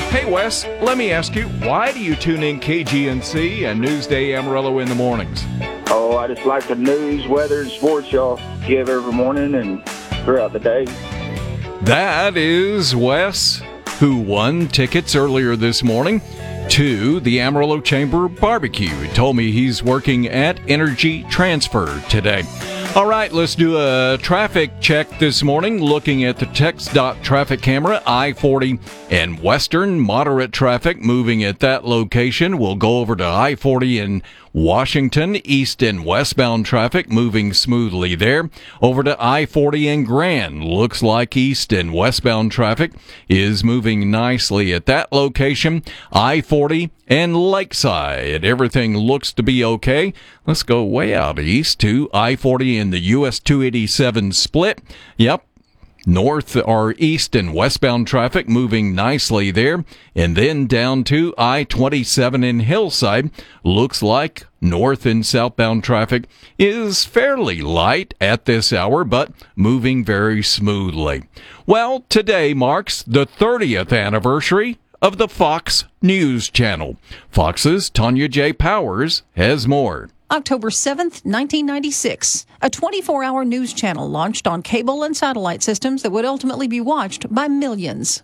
Hey, Wes, let me ask you, why do you tune in KGNC and Newsday Amarillo in the mornings? Oh, I just like the news, weather, and sports y'all give every morning and throughout the day. That is Wes, who won tickets earlier this morning to the Amarillo Chamber Barbecue. He told me he's working at Energy Transfer today. All right, let's do a traffic check this morning. Looking at the TxDOT traffic camera, I-40 and Western, moderate traffic moving at that location. We'll go over to I-40 in Washington, east and westbound traffic moving smoothly there. Over to I-40 in Grand. Looks like east and westbound traffic is moving nicely at that location. I-40 and Lakeside. Everything looks to be okay. Let's go way out east to I-40 in the US 287 split. Yep. North or east and westbound traffic moving nicely there. And then down to I-27 in Hillside. Looks like north and southbound traffic is fairly light at this hour, but moving very smoothly. Well, today marks the 30th anniversary of the Fox News Channel. Fox's Tanya J. Powers has more. October 7th, 1996, a 24-hour news channel launched on cable and satellite systems that would ultimately be watched by millions.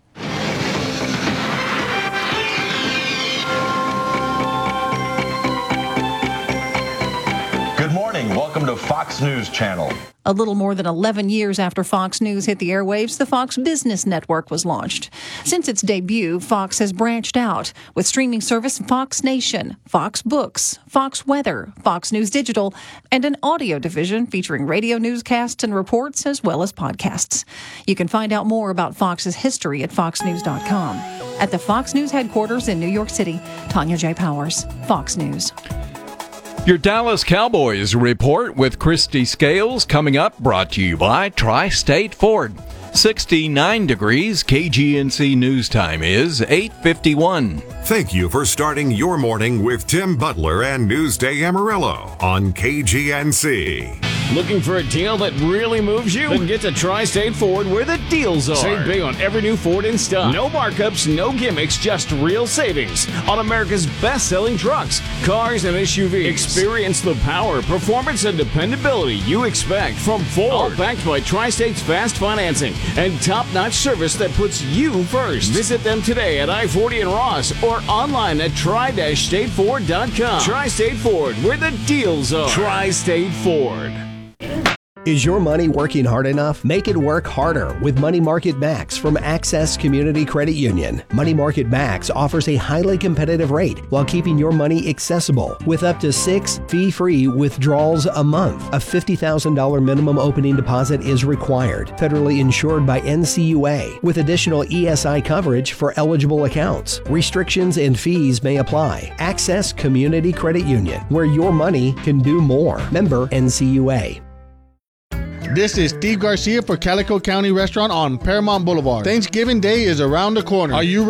Good morning. Welcome to Fox News Channel. A little more than 11 years after Fox News hit the airwaves, the Fox Business Network was launched. Since its debut, Fox has branched out with streaming service Fox Nation, Fox Books, Fox Weather, Fox News Digital, and an audio division featuring radio newscasts and reports as well as podcasts. You can find out more about Fox's history at foxnews.com. At the Fox News headquarters in New York City, Tanya J. Powers, Fox News. Your Dallas Cowboys report with Christy Scales coming up, brought to you by Tri-State Ford. 69 degrees, KGNC News Time is 8:51. Thank you for starting your morning with Tim Butler and Newsday Amarillo on KGNC. Looking for a deal that really moves you? Then get to Tri-State Ford where the deals are. Save big on every new Ford in stock. No markups, no gimmicks, just real savings on America's best-selling trucks, cars, and SUVs. Experience the power, performance, and dependability you expect from Ford. All backed by Tri-State's fast financing and top-notch service that puts you first. Visit them today at I-40 and Ross or online at tri-stateford.com. Tri-State Ford, where the deals are. Tri-State Ford. Is your money working hard enough? Make it work harder with Money Market Max from Access Community Credit Union. Money Market Max offers a highly competitive rate while keeping your money accessible with up to 6 fee-free withdrawals a month. A $50,000 minimum opening deposit is required. Federally insured by NCUA with additional ESI coverage for eligible accounts. Restrictions and fees may apply. Access Community Credit Union, where your money can do more. Member NCUA. This is Steve Garcia for Calico County Restaurant on Paramount Boulevard. Thanksgiving Day is around the corner. Are you